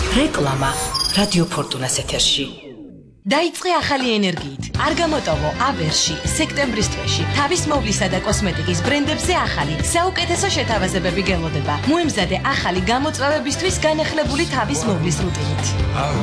რეკლამა რადიო ფორტუნას ეთერში. დაიწყე ახალი ენერგიით. არ გამოტოვო აბერში სექტემბრის თვეში თავის მოვლისა და კოსმეტიკის ბრენდებზე ახალი საუკეთესო შეთავაზებები გელოდება. მოემზადე ახალი გამოწვევებისთვის განახლებული თავის მოვლის რუტინით.